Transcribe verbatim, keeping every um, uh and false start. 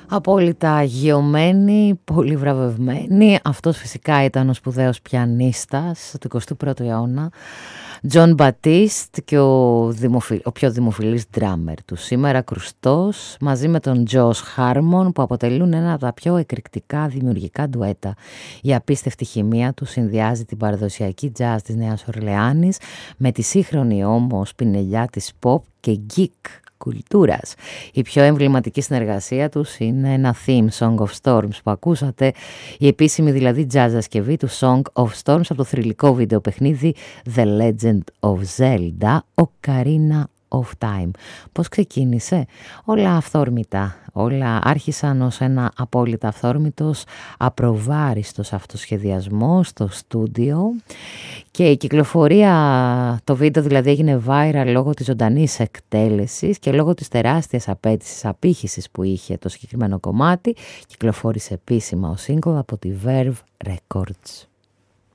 Απόλυτα αγιωμένη, πολύ βραβευμένη. Αυτός φυσικά ήταν ο σπουδαίος πιανίστας του εικοστού πρώτου αιώνα, Τζον Μπατίστ, και ο, δημοφι... ο πιο δημοφιλής ντράμερ του σήμερα, κρουστός, μαζί με τον Τζος Χάρμον, που αποτελούν ένα από τα πιο εκρηκτικά δημιουργικά ντουέτα. Η απίστευτη χημεία του συνδυάζει την παραδοσιακή jazz της Νέας Ορλεάνης με τη σύγχρονη όμως πινελιά της pop και geek κουλτούρας. Η πιο εμβληματική συνεργασία τους είναι ένα theme Song of Storms που ακούσατε, η επίσημη δηλαδή jazz ασκευή του Song of Storms από το θρυλικό βίντεο παιχνίδι The Legend of Zelda, Ocarina of Time. Πώς ξεκίνησε? Όλα αυθόρμητα, όλα άρχισαν ως ένα απόλυτα αυθόρμητος, απροβάριστος αυτοσχεδιασμός στο στούντιο, και η κυκλοφορία, το βίντεο δηλαδή, έγινε viral λόγω της ζωντανής εκτέλεσης και λόγω της τεράστιας απέτησης απήχησης που είχε το συγκεκριμένο κομμάτι. Κυκλοφόρησε επίσημα ο single από τη Verve Records.